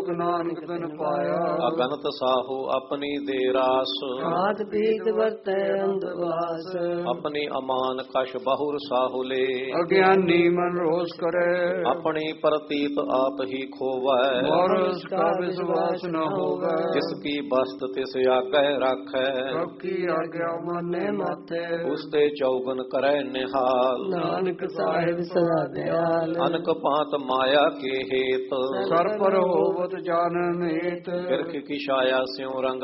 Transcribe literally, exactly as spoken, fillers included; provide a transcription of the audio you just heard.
ਸੋਗ ਨਾਨਕ ਬਿਨ ਪਾਇਆ। ਅਗਨਤ ਸਾਹੂ ਆਪਣੀ ਦੇ ਰਾਸ ਖਾਤ ਪੀਤ ਵਰਤੈ ਅੰਧਵਾਸ। ਆਪਣੀ ਅਮਾਨ ਕਛ ਬਹੁਰ ਸਾਹੁਲੇ ਅਗਿਆਨੀ ਮਨ ਰੋਸ ਕਰੇ ਆਪਣੀ ਪ੍ਰਤੀਤ ਆਪ ਹੀ ਖੋਵੈ। ਮੋਰ ਉਸ ਕਾ ਵਿਸ਼ਵਾਸ ਨ ਹੋਵੇ ਜਿਸ ਕੀ ਬਸਤ ਤਿਸ ਆਗੈ ਰਾਖੈ। ਸਭ ਕੀ ਆਗਿਆ ਮੰਨੇ ਮਾਥੇ ਉਸ ਤੇ ਚੌਗਨ ਕਰੈ ਨਿਹਾਲ। ਨਾਨਕ ਸਾਹਿਬ ਸਦਾ ਦਿਆਲ। ਅਨਕ ਭਾਂਤ ਮਾਇਆ ਕੇ ਹੇਤ ਸਰ ਪਰ ਹੋਵਤ ਜਾਣ ਮੀਤ। ਬਿਰਖ ਕੀ ਛਾਇਆ ਸਿਉ ਰੰਗ